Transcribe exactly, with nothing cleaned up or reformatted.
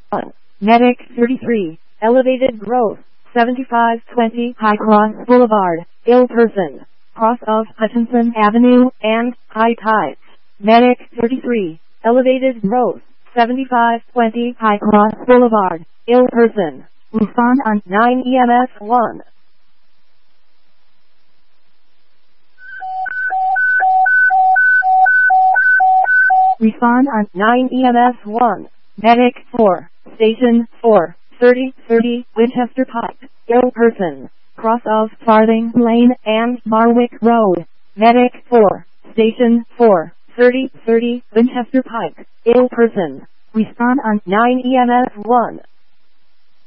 one. Medic thirty-three, elevated growth, seventy-five twenty High Cross Boulevard, ill person, cross of Hutchinson Avenue and High Tides. Medic thirty-three, elevated growth, seventy-five twenty High Cross Boulevard, ill person. Respond on nine E M S one. Respond on nine E M S one. Medic four, Station four, thirty thirty Winchester Pike, ill person, cross of Farthing Lane and Barwick Road. Medic four, Station four, thirty thirty Winchester Pike, ill person. Respond on nine E M S one.